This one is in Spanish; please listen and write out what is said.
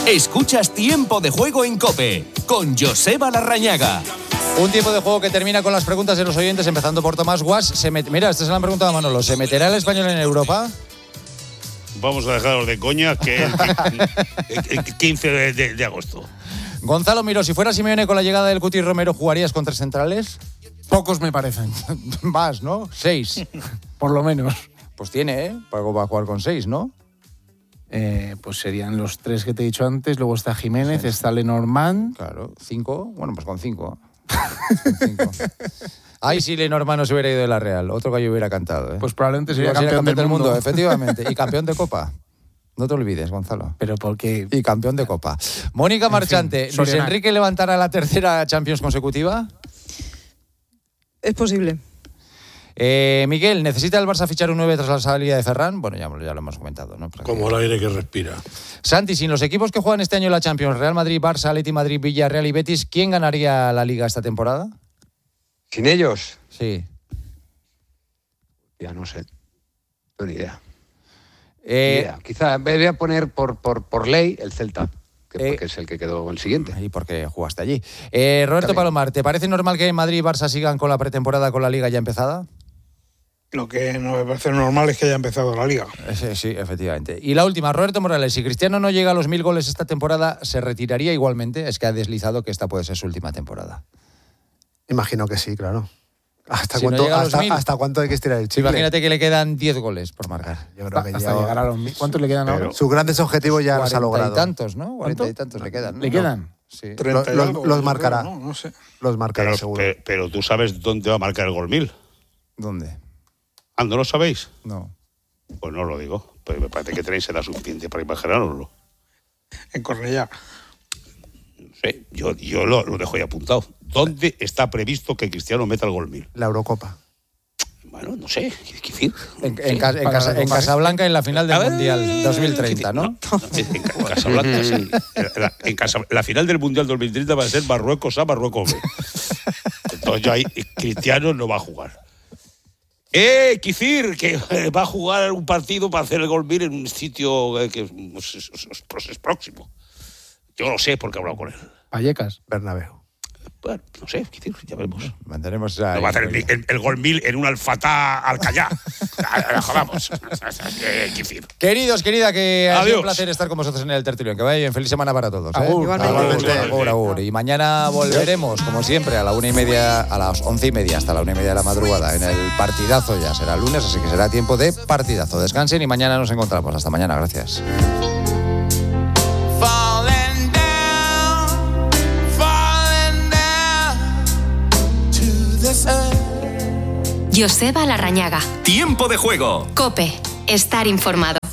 Escuchas Tiempo de Juego en COPE con Joseba Larrañaga. Un tiempo de juego que termina con las preguntas de los oyentes, empezando por Tomás Guas. Mira, esta es la pregunta de Manolo. ¿Se meterá el Español en Europa? Vamos a dejarlos de coña, que el 15 de agosto. Gonzalo Miró, si fuera Simeone con la llegada del Cuti Romero, ¿jugarías con 3 centrales? Pocos me parecen. Más, ¿no? 6. Por lo menos. Pues tiene, para jugar con 6, ¿no? Pues serían los 3 que te he dicho antes. Luego está Jiménez, está Lenormand. Claro, 5. Bueno, pues con 5. Ay, si Lenormand no se hubiera ido de la Real, otro gallo hubiera cantado, ¿eh? Pues probablemente sería campeón del mundo. Efectivamente. Y campeón de Copa. No te olvides, Gonzalo. Pero porque... Y campeón de Copa. Mónica Marchante, ¿Luis Enrique levantará la tercera Champions consecutiva? Es posible. Miguel, ¿necesita el Barça fichar un 9 tras la salida de Ferran? Bueno, ya lo hemos comentado, ¿no? Como el aire que respira. Santi, sin los equipos que juegan este año la Champions, Real Madrid, Barça, Atleti Madrid, Villarreal y Betis, ¿quién ganaría la Liga esta temporada? ¿Sin ellos? Sí. Ya no sé. No, ni idea. Quizá voy a poner por ley el Celta, porque es el que quedó el siguiente. Y porque jugaste allí. Roberto Palomar, ¿te parece normal que Madrid y Barça sigan con la pretemporada con la Liga ya empezada? Lo que no me parece normal es que haya empezado la Liga. Sí, efectivamente. Y la última, Roberto Morales, si Cristiano no llega a los 1000 goles esta temporada, ¿se retiraría igualmente? Es que ha deslizado que esta puede ser su última temporada. Imagino que sí, claro. ¿Hasta cuánto hay que estirar el chicle? Imagínate que le quedan 10 goles por marcar. Yo creo que hasta llegar a los 1000. ¿Cuántos le quedan ahora? Sus grandes objetivos ya los ha logrado. 40 y tantos, ¿no? 40 y tantos le quedan, ¿no? ¿Le quedan? Sí. Los marcará. No sé. Los marcará, seguro. Pero tú sabes dónde va a marcar el gol 1000. ¿Dónde? ¿No lo sabéis? No. Pues no lo digo. Pues me parece que tenéis edad suficiente para imaginároslo. En Cornellá. No sé, yo lo dejo ahí apuntado. ¿Dónde está previsto que Cristiano meta el gol 1000? La Eurocopa. Bueno, no sé. ¿Qué decir? En Casablanca, en la final del Mundial 2030, ¿no? En Casablanca, sí. La final del Mundial 2030 va a ser Marruecos A, Marruecos B. Entonces yo ahí, Cristiano no va a jugar. Kicir, que va a jugar un partido para hacer el gol 1000 en un sitio que es próximo. Yo lo sé porque he hablado con él. Vallecas. Bernabéu. Bueno, no sé, Kicir, ya veremos. Mantenemos No va a hacer el gol 1000 en un Al-Fatah Alcayá. Jodamos. Kicir. Queridos, querida, que ha sido Adiós. un placer estar con vosotros en el tertulión. Que vaya bien. Feliz semana para todos. Igualmente. Agur. Y mañana volveremos, como siempre, a las 11:30 hasta la 1:30 de la madrugada en el partidazo. Ya será lunes, así que será tiempo de partidazo. Descansen y mañana nos encontramos. Hasta mañana. Gracias. Joseba Larrañaga. Tiempo de Juego. COPE. Estar informado.